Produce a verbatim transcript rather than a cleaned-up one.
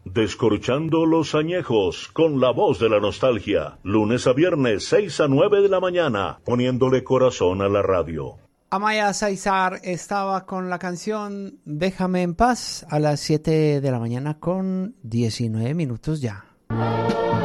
Descorchando los añejos con la voz de la nostalgia. Lunes a viernes, seis a nueve de la mañana, poniéndole corazón a la radio. Amaya Saizar estaba con la canción Déjame en paz a las siete de la mañana con diecinueve minutos ya.